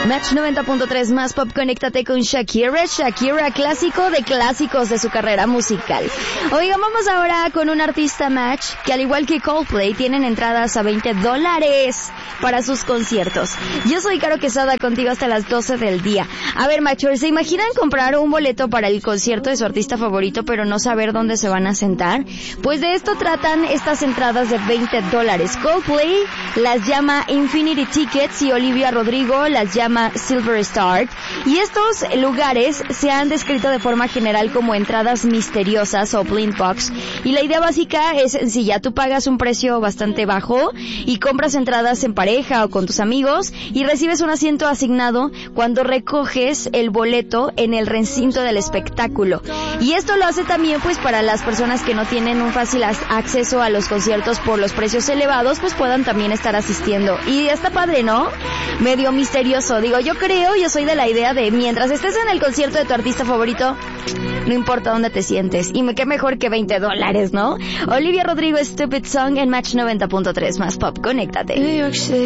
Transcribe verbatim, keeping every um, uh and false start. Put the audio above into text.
Match noventa punto tres más pop, conéctate con Shakira. Shakira, clásico de clásicos de su carrera musical. Oigan, vamos ahora con un artista Match que, al igual que Coldplay, tienen entradas a veinte dólares para sus conciertos. Yo soy Caro Quesada, contigo hasta las doce del día. A ver, Matchers, ¿se imaginan comprar un boleto para el concierto de su artista favorito pero no saber dónde se van a sentar? Pues de esto tratan estas entradas de veinte dólares. Coldplay las llama Infinity Tickets y Olivia Rodrigo las llama Silver Star, y estos lugares se han descrito de forma general como entradas misteriosas o blind box, y la idea básica es sencilla: tú pagas un precio bastante bajo y compras entradas en pareja o con tus amigos y recibes un asiento asignado cuando recoges el boleto en el recinto del espectáculo. Y esto lo hace también pues para las personas que no tienen un fácil acceso a los conciertos por los precios elevados, pues puedan también estar asistiendo. Y está padre, ¿no? Medio misterioso. Digo, yo creo, yo soy de la idea de mientras estés en el concierto de tu artista favorito, no importa dónde te sientes. Y me qué mejor que veinte dólares, ¿no? Olivia Rodrigo, Stupid Song en Match noventa punto tres más pop. Conéctate.